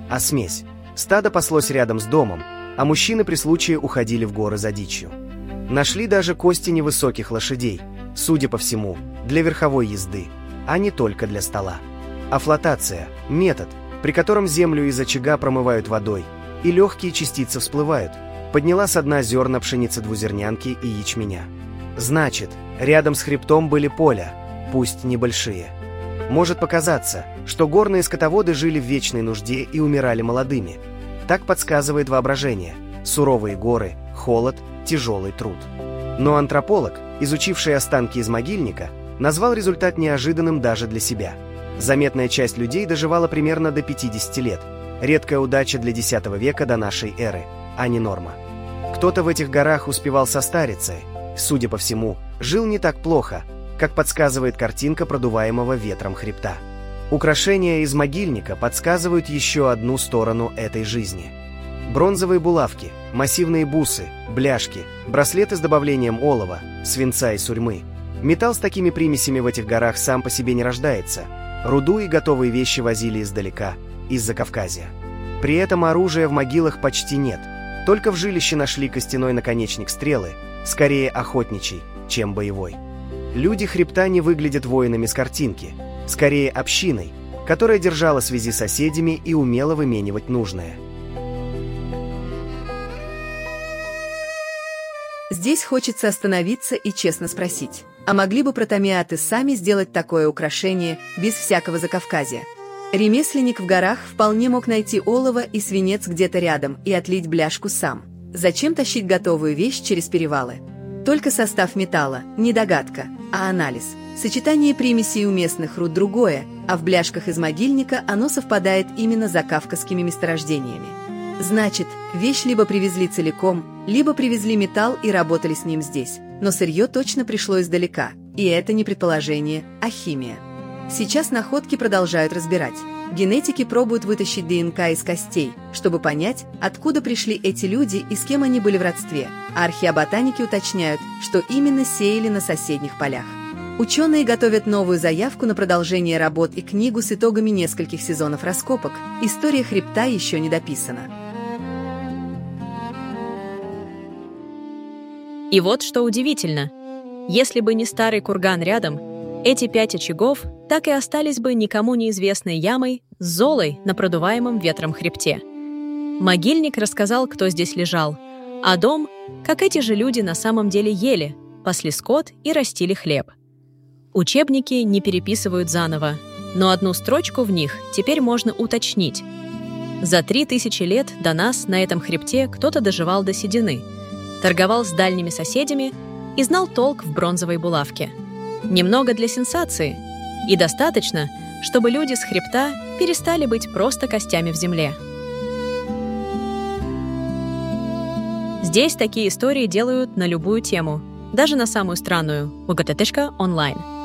а смесь. Стадо паслось рядом с домом, а мужчины при случае уходили в горы за дичью. Нашли даже кости невысоких лошадей, судя по всему, для верховой езды, а не только для стола. Афлотация – метод, при котором землю из очага промывают водой, и легкие частицы всплывают, подняла со дна зерна пшеницы двузернянки и ячменя. Значит, рядом с хребтом были поля, пусть небольшие. Может показаться, что горные скотоводы жили в вечной нужде и умирали молодыми. Так подсказывает воображение. Суровые горы, холод, тяжелый труд. Но антрополог, изучивший останки из могильника, назвал результат неожиданным даже для себя. Заметная часть людей доживала примерно до 50 лет. Редкая удача для X века до нашей эры, а не норма. Кто-то в этих горах успевал состариться, судя по всему, жил не так плохо, как подсказывает картинка продуваемого ветром хребта. Украшения из могильника подсказывают еще одну сторону этой жизни. Бронзовые булавки, массивные бусы, бляшки, браслеты с добавлением олова, свинца и сурьмы. Металл с такими примесями в этих горах сам по себе не рождается. Руду и готовые вещи возили издалека, из Закавказья. При этом оружия в могилах почти нет. Только в жилище нашли костяной наконечник стрелы, скорее охотничий, чем боевой. Люди хребта не выглядят воинами с картинки, скорее общиной, которая держала связи с соседями и умела выменивать нужное. Здесь хочется остановиться и честно спросить, а могли бы протомиаты сами сделать такое украшение без всякого Закавказья? Ремесленник в горах вполне мог найти олово и свинец где-то рядом и отлить бляшку сам. Зачем тащить готовую вещь через перевалы? Только состав металла – не догадка, а анализ. Сочетание примесей у местных руд другое, а в бляшках из могильника оно совпадает именно с закавказскими месторождениями. Значит, вещь либо привезли целиком, либо привезли металл и работали с ним здесь. Но сырье точно пришло издалека, и это не предположение, а химия. Сейчас находки продолжают разбирать. Генетики пробуют вытащить ДНК из костей, чтобы понять, откуда пришли эти люди и с кем они были в родстве, а археоботаники уточняют, что именно сеяли на соседних полях. Ученые готовят новую заявку на продолжение работ и книгу с итогами нескольких сезонов раскопок. История хребта еще не дописана. И вот что удивительно. Если бы не старый курган рядом, эти 5 очагов так и остались бы никому неизвестной ямой с золой на продуваемом ветром хребте. Могильник рассказал, кто здесь лежал, а дом, как эти же люди на самом деле ели, пасли скот и растили хлеб. Учебники не переписывают заново, но одну строчку в них теперь можно уточнить. За 3000 лет до нас на этом хребте кто-то доживал до седины, торговал с дальними соседями и знал толк в бронзовой булавке. Немного для сенсации, и достаточно, чтобы люди с хребта перестали быть просто костями в земле. Здесь такие истории делают на любую тему, даже на самую странную. УГТТ.онлайн.